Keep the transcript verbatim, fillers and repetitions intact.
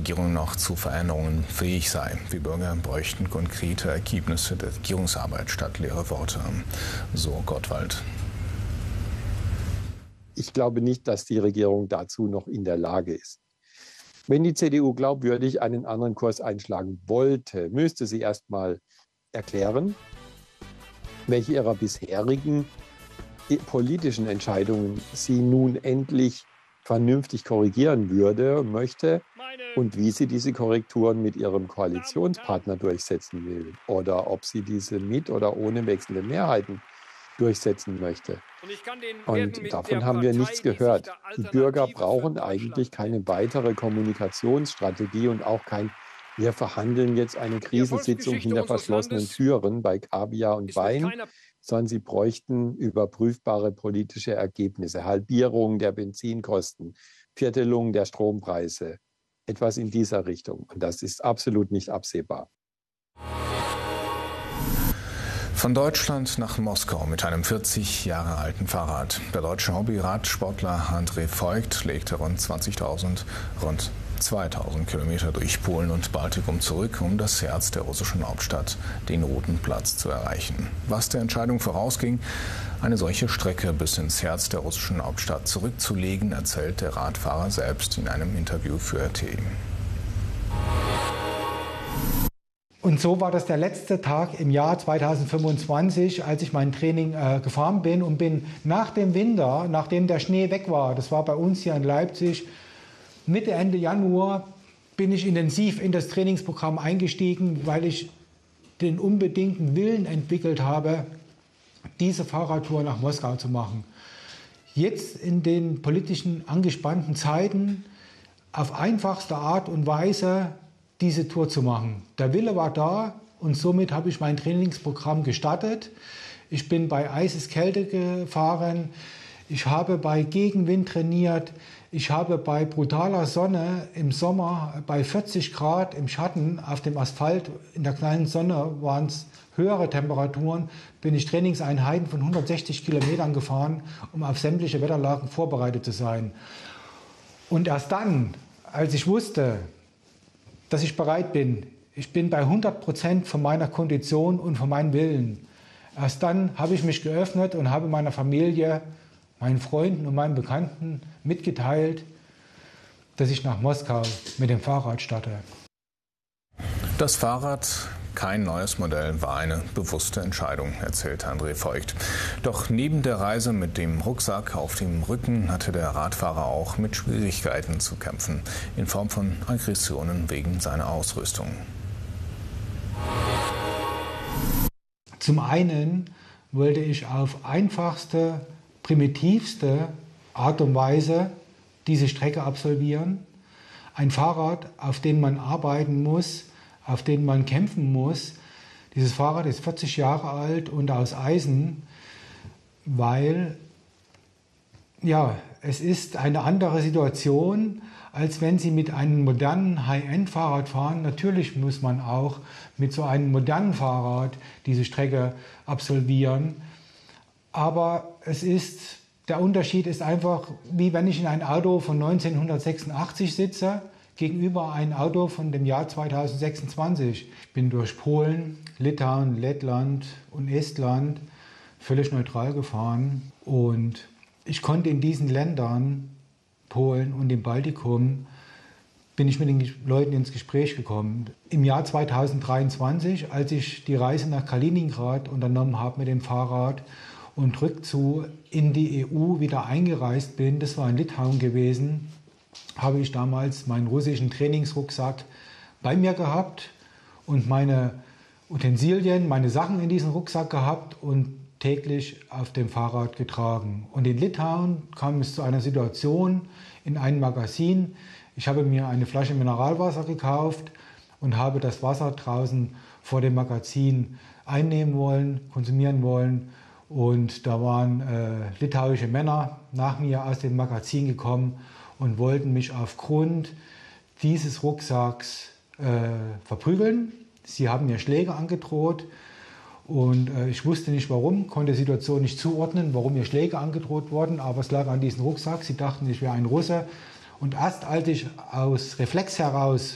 Regierung noch zu Veränderungen fähig sei. Die Bürger bräuchten konkrete Ergebnisse der Regierungsarbeit statt leere Worte. So Gottwald. Ich glaube nicht, dass die Regierung dazu noch in der Lage ist. Wenn die C D U glaubwürdig einen anderen Kurs einschlagen wollte, müsste sie erst mal erklären, welche ihrer bisherigen politischen Entscheidungen sie nun endlich vernünftig korrigieren würde und möchte und wie sie diese Korrekturen mit ihrem Koalitionspartner durchsetzen will oder ob sie diese mit oder ohne wechselnde Mehrheiten durchsetzen möchte. Und davon haben wir nichts gehört. Die Bürger brauchen eigentlich keine weitere Kommunikationsstrategie und auch kein wir verhandeln jetzt eine Krisensitzung hinter verschlossenen Türen bei Kaviar und Wein, sondern sie bräuchten überprüfbare politische Ergebnisse, Halbierung der Benzinkosten, Viertelung der Strompreise, etwas in dieser Richtung. Und das ist absolut nicht absehbar. Von Deutschland nach Moskau mit einem vierzig Jahre alten Fahrrad. Der deutsche Hobby-Radsportler André Voigt legte rund zwanzigtausend, rund zweitausend Kilometer durch Polen und Baltikum zurück, um das Herz der russischen Hauptstadt, den Roten Platz, zu erreichen. Was der Entscheidung vorausging, eine solche Strecke bis ins Herz der russischen Hauptstadt zurückzulegen, erzählt der Radfahrer selbst in einem Interview für R T. Und so war das der letzte Tag im Jahr zweitausendfünfundzwanzig, als ich mein Training äh, gefahren bin und bin nach dem Winter, nachdem der Schnee weg war, das war bei uns hier in Leipzig, Mitte, Ende Januar, bin ich intensiv in das Trainingsprogramm eingestiegen, weil ich den unbedingten Willen entwickelt habe, diese Fahrradtour nach Moskau zu machen. Jetzt in den politischen angespannten Zeiten auf einfachste Art und Weise diese Tour zu machen. Der Wille war da und somit habe ich mein Trainingsprogramm gestartet. Ich bin bei Eiseskälte gefahren, ich habe bei Gegenwind trainiert, ich habe bei brutaler Sonne im Sommer bei vierzig Grad im Schatten auf dem Asphalt, in der kleinen Sonne waren es höhere Temperaturen, bin ich Trainingseinheiten von hundertsechzig Kilometern gefahren, um auf sämtliche Wetterlagen vorbereitet zu sein. Und erst dann, als ich wusste, dass ich bereit bin, ich bin bei hundert Prozent von meiner Kondition und von meinem Willen, erst dann habe ich mich geöffnet und habe meiner Familie, meinen Freunden und meinen Bekannten mitgeteilt, dass ich nach Moskau mit dem Fahrrad starte. Das Fahrrad, kein neues Modell, war eine bewusste Entscheidung, erzählt André Voigt. Doch neben der Reise mit dem Rucksack auf dem Rücken hatte der Radfahrer auch mit Schwierigkeiten zu kämpfen, in Form von Aggressionen wegen seiner Ausrüstung. Zum einen wollte ich auf einfachste, primitivste Art und Weise diese Strecke absolvieren. Ein Fahrrad, auf dem man arbeiten muss, auf dem man kämpfen muss. Dieses Fahrrad ist vierzig Jahre alt und aus Eisen, weil ja, es ist eine andere Situation, als wenn Sie mit einem modernen High-End-Fahrrad fahren. Natürlich muss man auch mit so einem modernen Fahrrad diese Strecke absolvieren. Aber es ist, der Unterschied ist einfach, wie wenn ich in ein Auto von neunzehnhundertsechsundachtzig sitze, gegenüber ein Auto von dem Jahr zweitausendsechsundzwanzig. Ich bin durch Polen, Litauen, Lettland und Estland völlig neutral gefahren. Und ich konnte in diesen Ländern, Polen und dem Baltikum, bin ich mit den Leuten ins Gespräch gekommen. Im Jahr zweitausenddreiundzwanzig, als ich die Reise nach Kaliningrad unternommen habe mit dem Fahrrad und rückzu in die E U wieder eingereist bin, das war in Litauen gewesen, habe ich damals meinen russischen Trainingsrucksack bei mir gehabt und meine Utensilien, meine Sachen in diesem Rucksack gehabt und täglich auf dem Fahrrad getragen. Und in Litauen kam es zu einer Situation in einem Magazin. Ich habe mir eine Flasche Mineralwasser gekauft und habe das Wasser draußen vor dem Magazin einnehmen wollen, konsumieren wollen. Und da waren äh, litauische Männer nach mir aus dem Magazin gekommen und wollten mich aufgrund dieses Rucksacks äh, verprügeln. Sie haben mir Schläge angedroht und äh, ich wusste nicht warum, konnte die Situation nicht zuordnen, warum mir Schläge angedroht wurden, aber es lag an diesem Rucksack. Sie dachten, ich wäre ein Russe. Und erst als ich aus Reflex heraus